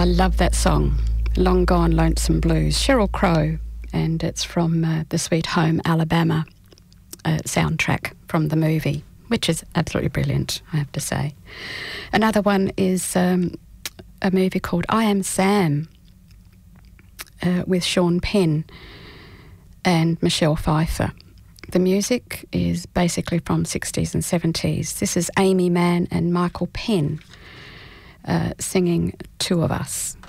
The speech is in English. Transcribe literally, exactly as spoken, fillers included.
I love that song, Long Gone Lonesome Blues, Sheryl Crow, and it's from uh, the Sweet Home Alabama uh, soundtrack from the movie, which is absolutely brilliant, I have to say. Another one is um, a movie called I Am Sam uh, with Sean Penn and Michelle Pfeiffer. The music is basically from sixties and seventies. This is Amy Mann and Michael Penn uh, singing Two of Us.